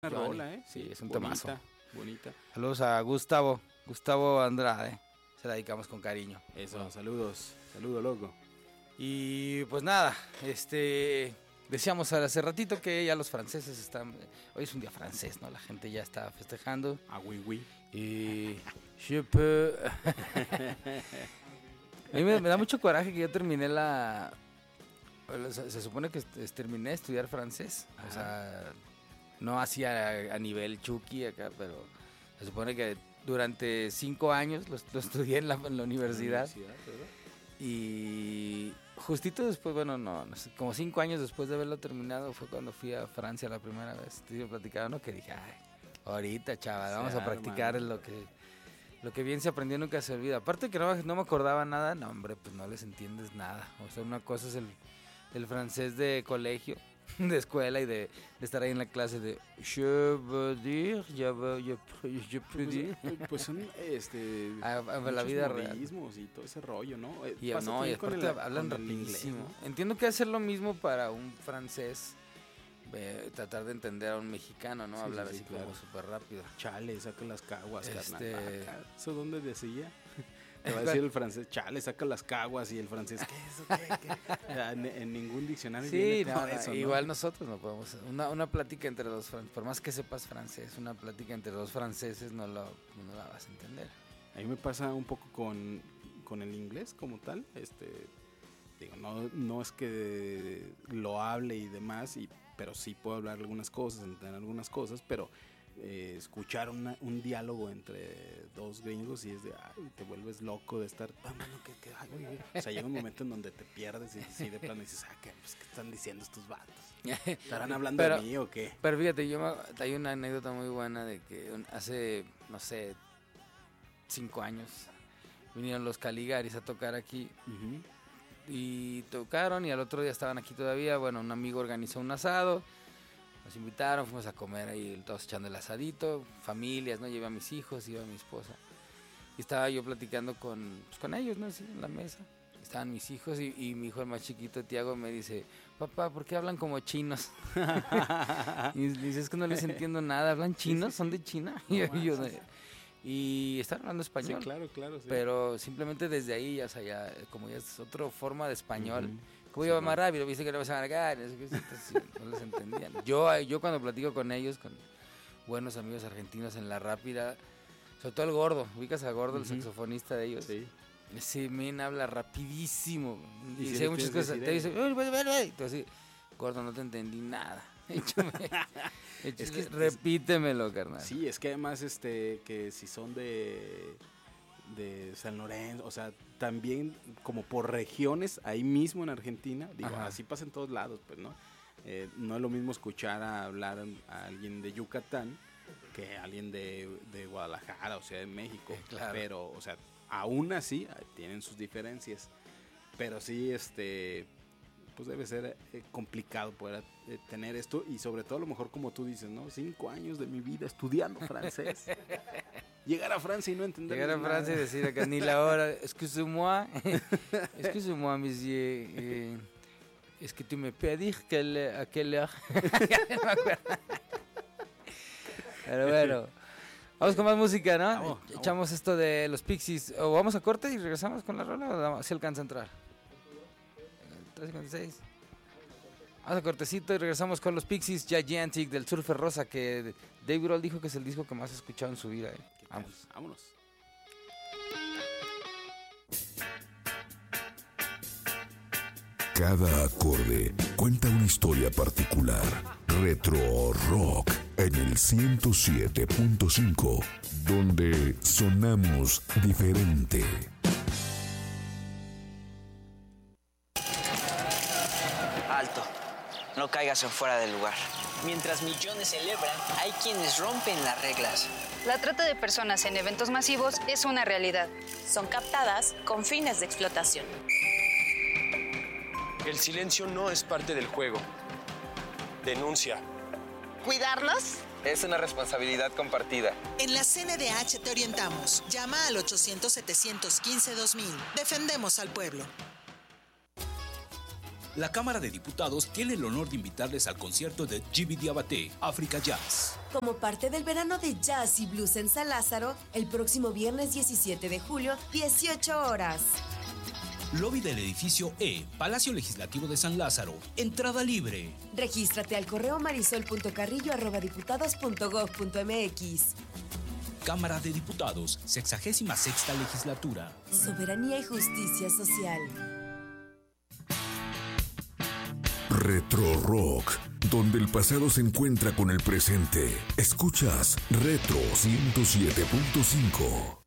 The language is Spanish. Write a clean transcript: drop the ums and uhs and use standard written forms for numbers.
Una rola, ¿eh? Sí, es un bonita, temazo. Bonita. Saludos a Gustavo Andrade. Se la dedicamos con cariño. Eso, Bueno. saludos. Saludo, loco. Y pues nada, decíamos hace ratito que ya los franceses están... Hoy es un día francés, ¿no? La gente ya está festejando. Ah, oui. Y... Je peux... A mí me da mucho coraje que yo terminé se supone que terminé de estudiar francés. Ajá. O sea, no hacía a nivel Chucky acá, pero se supone que durante 5 años lo estudié en la universidad. ¿Verdad? Y justito después, bueno, no sé, como 5 años después de haberlo terminado fue cuando fui a Francia la primera vez. Te platicaba, ¿no? Que dije, ay, ahorita, chaval, vamos a practicar lo que bien se aprendió nunca se olvida. Aparte que no me acordaba nada, no, hombre, pues no les entiendes nada. O sea, una cosa es el francés de colegio, de escuela y de estar ahí en la clase de je veux dire, je peux dire. Pues son la vida real. Y todo ese rollo, ¿no? Y aparte hablan rapidísimo. Inglés, ¿no? Entiendo que hacer lo mismo para un francés, tratar de entender a un mexicano, ¿no? Sí, hablar sí, así claro. como súper rápido. Chale, saca las caguas, carnal. ¿Eso Este- dónde decía? Te va a decir el francés, chale, saca las caguas. Y el francés, ¿qué es eso? ¿Qué? En ningún diccionario Sí, viene todo eso, ¿no? igual nosotros no podemos. Una plática entre dos franceses, por más que sepas francés, una plática entre dos franceses no la vas a entender. A mí me pasa un poco con el inglés como tal. Digo, no es que lo hable y demás, pero sí puedo hablar algunas cosas, entender algunas cosas, pero escuchar un diálogo entre dos gringos y es de, ay, te vuelves loco de estar, ay, güey. O sea, llega un momento en donde te pierdes y sí, de plano dices, ¿qué están diciendo estos vatos? ¿Estarán hablando de mí o qué? Pero fíjate, hay una anécdota muy buena de que hace, no sé, 5 años vinieron los Caligaris a tocar aquí. Uh-huh. Y tocaron y al otro día estaban aquí todavía. Bueno, un amigo organizó un asado, nos invitaron, fuimos a comer ahí todos echando el asadito, familias, ¿no? Llevé a mis hijos, iba a mi esposa. Y estaba yo platicando con ellos, ¿no? Así en la mesa. Estaban mis hijos y mi hijo el más chiquito, Tiago, me dice, papá, ¿por qué hablan como chinos? Y dice, es que no les entiendo nada, ¿hablan chinos? ¿Son de China? Y están hablando español. Sí, claro. Sí. Pero simplemente desde ahí, ya es otra forma de español. Uh-huh. Como iba más rápido, viste que no vas a marcar, no les entendían. Yo cuando platico con ellos, con buenos amigos argentinos en la rápida, sobre todo el Gordo, ubicas a Gordo, el saxofonista de ellos. Sí. Ese men habla rapidísimo. Y dice muchas cosas. Te dice, entonces, Gordo, no te entendí nada. Es que repítemelo, carnal. Sí, es que además que si son de San Lorenzo, o sea, también como por regiones ahí mismo en Argentina, digo, ajá, así pasa en todos lados, pues, ¿no? No es lo mismo escuchar hablar a alguien de Yucatán que a alguien de Guadalajara, o sea, de México, claro. Pero, o sea, aún así tienen sus diferencias, pero sí, pues debe ser complicado poder tener esto y sobre todo a lo mejor como tú dices, ¿no? 5 años de mi vida estudiando francés. Llegar a Francia y no entender nada. Llegar a Francia y decir acá ni la hora, excusez-moi, monsieur, es que tú me pedís a quelle heure. No me acuerdo. Pero bueno, vamos con más música, ¿no? Vamos. Echamos esto de los Pixies, o vamos a corte y regresamos con la rola, o si alcanza a entrar. 3:56. Vamos a cortecito y regresamos con los Pixies, Gigantic del Surfer Rosa, que Dave Grohl dijo que es el disco que más ha escuchado en su vida. Vámonos. Cada acorde cuenta una historia particular. Retro Rock en el 107.5, donde sonamos diferente. Alto, no caigas en fuera del lugar. Mientras millones celebran, hay quienes rompen las reglas. La trata de personas en eventos masivos es una realidad. Son captadas con fines de explotación. El silencio no es parte del juego. Denuncia. ¿Cuidarlos? Es una responsabilidad compartida. En la CNDH te orientamos. Llama al 800-715-2000. Defendemos al pueblo. la Cámara de Diputados tiene el honor de invitarles al concierto de Djiby Diabaté, África Jazz. Como parte del verano de jazz y blues en San Lázaro, el próximo viernes 17 de julio, 18 horas. Lobby del edificio E, Palacio Legislativo de San Lázaro. Entrada libre. Regístrate al correo marisol.carrillo@diputados.gov.mx. Cámara de Diputados, 66ª Legislatura. Soberanía y justicia social. Retro Rock, donde el pasado se encuentra con el presente. Escuchas Retro 107.5.